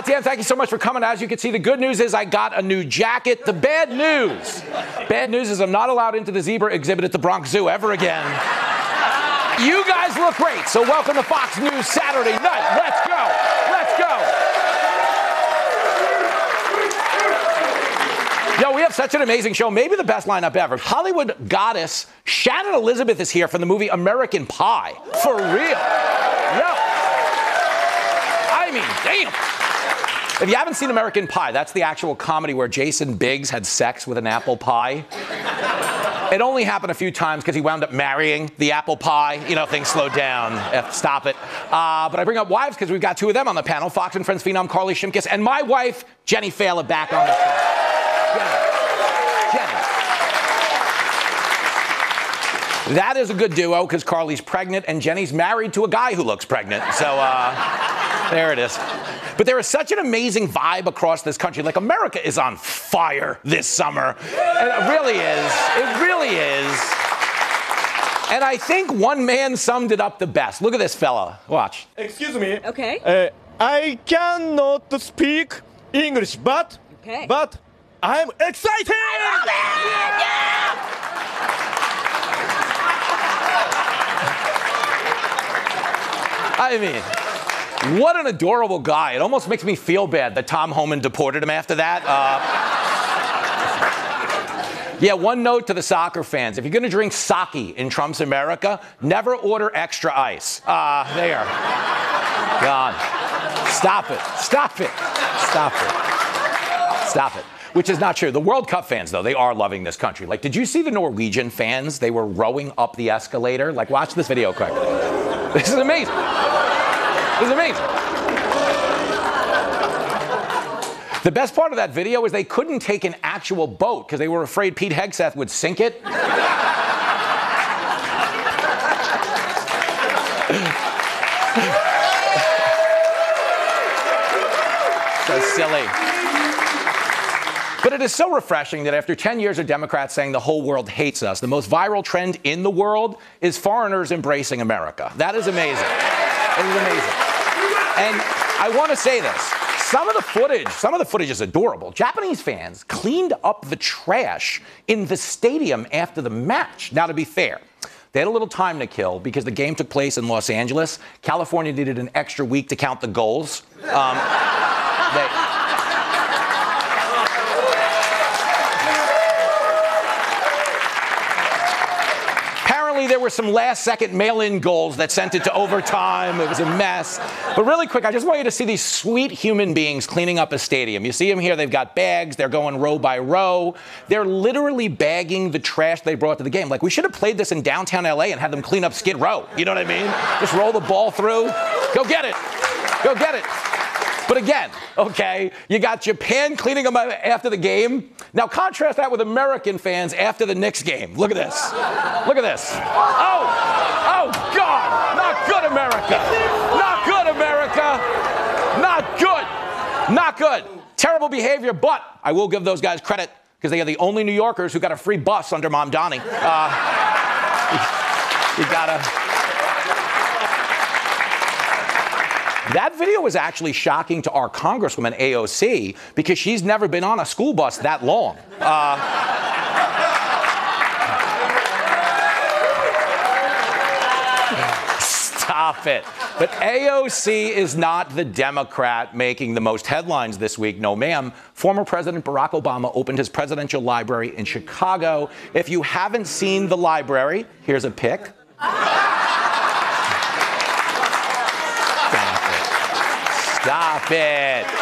Dan, thank you so much for coming. As you can see, the good news is I got a new jacket. The bad news is I'm not allowed into the zebra exhibit at the Bronx Zoo ever again. You guys look great, so welcome to Fox News Saturday night. Let's go. Let's go. Yo, we have such an amazing show. Maybe the best lineup ever. Hollywood goddess Shannon Elizabeth is here from the movie American Pie. For real. Yo. I mean, damn. If you haven't seen American Pie, that's the actual comedy where Jason Biggs had sex with an apple pie. It only happened a few times because he wound up marrying the apple pie. You know, things slowed down. Stop it. But I bring up wives because we've got two of them on the panel. Fox and Friends phenom Carly Shimkus and my wife, Jenny Fala, back on the show. Jenny. That is a good duo because Carly's pregnant and Jenny's married to a guy who looks pregnant. So there it is. But there is such an amazing vibe across this country. Like, America is on fire this summer. And it really is. It really is. And I think one man summed it up the best. Look at this fella. Watch. Excuse me. Okay. I cannot speak English, but I'm excited! I love it! Yeah! I mean, what an adorable guy. It almost makes me feel bad that Tom Homan deported him after that. Yeah, one note to the soccer fans. If you're going to drink sake in Trump's America, never order extra ice. There. God. Stop it. Stop it. Stop it. Stop it. Which is not true. The World Cup fans, though, they are loving this country. Like, did you see the Norwegian fans? They were rowing up the escalator. Like, watch this video quick. This is amazing. This is amazing. The best part of that video is they couldn't take an actual boat because they were afraid Pete Hegseth would sink it. So silly. But it is so refreshing that after 10 years of Democrats saying the whole world hates us, the most viral trend in the world is foreigners embracing America. That is amazing. It is amazing. And I want to say this. Some of the footage is adorable. Japanese fans cleaned up the trash in the stadium after the match. Now, to be fair, they had a little time to kill because the game took place in Los Angeles. California needed an extra week to count the goals. There were some last-second mail-in goals that sent it to overtime. It was a mess. But really quick, I just want you to see these sweet human beings cleaning up a stadium. You see them here. They've got bags. They're going row by row. They're literally bagging the trash they brought to the game. Like, we should have played this in downtown L.A. and had them clean up Skid Row. You know what I mean? Just roll the ball through. Go get it. Go get it. But again, okay, you got Japan cleaning them up after the game. Now contrast that with American fans after the Knicks game. Look at this. Look at this. Oh, God. Not good, America. Not good, America. Not good. Not good. Terrible behavior, but I will give those guys credit because they are the only New Yorkers who got a free bus under Mom Donnie. You gotta... That video was actually shocking to our Congresswoman, AOC, because she's never been on a school bus that long. Stop it. But AOC is not the Democrat making the most headlines this week. No, ma'am. Former President Barack Obama opened his presidential library in Chicago. If you haven't seen the library, here's a pic. Stop it.